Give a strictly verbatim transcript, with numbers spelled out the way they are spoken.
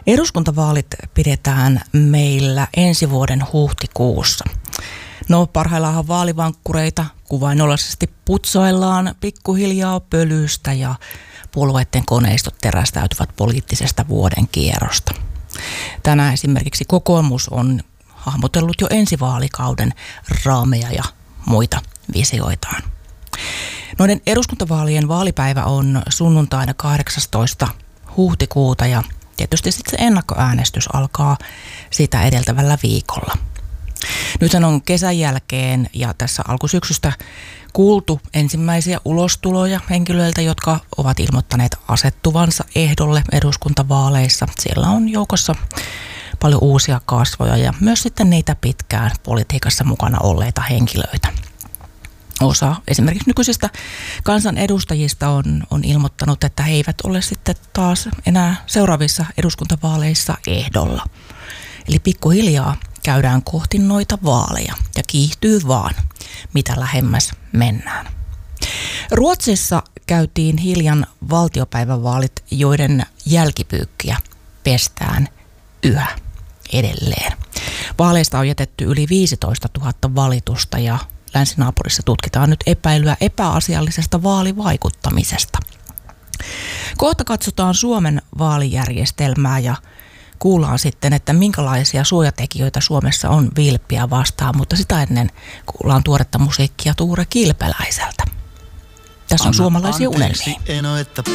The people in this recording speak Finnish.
Eduskuntavaalit pidetään meillä ensi vuoden huhtikuussa. No parhaillaanhan vaalivankkureita kuvainnollisesti putsaillaan pikkuhiljaa pölystä ja puolueiden koneistot terästäytyvät poliittisesta vuoden kierrosta. Tänään esimerkiksi kokoomus on hahmotellut jo ensi vaalikauden raameja ja muita visioitaan. Noiden eduskuntavaalien vaalipäivä on sunnuntaina kahdeksastoista huhtikuuta ja tietysti sitten se ennakkoäänestys alkaa sitä edeltävällä viikolla. Nythän on kesän jälkeen ja tässä alkusyksystä kuultu ensimmäisiä ulostuloja henkilöiltä, jotka ovat ilmoittaneet asettuvansa ehdolle eduskuntavaaleissa. Siellä on joukossa paljon uusia kasvoja ja myös sitten niitä pitkään politiikassa mukana olleita henkilöitä. Osa esimerkiksi nykyisistä kansanedustajista on, on ilmoittanut, että he eivät ole sitten taas enää seuraavissa eduskuntavaaleissa ehdolla. Eli pikkuhiljaa käydään kohti noita vaaleja ja kiihtyy vaan, mitä lähemmäs mennään. Ruotsissa käytiin hiljan valtiopäivävaalit, joiden jälkipyykkiä pestään yhä edelleen. Vaaleista on jätetty yli viisitoista tuhatta valitusta ja länsinaapurissa tutkitaan nyt epäilyä epäasiallisesta vaalivaikuttamisesta. Kohta katsotaan Suomen vaalijärjestelmää ja kuullaan sitten, että minkälaisia suojatekijöitä Suomessa on vilppiä vastaan, mutta sitä ennen kuullaan tuoretta musiikkia Tuure Kilpeläiseltä. Tässä on Anna suomalaisia unelmia.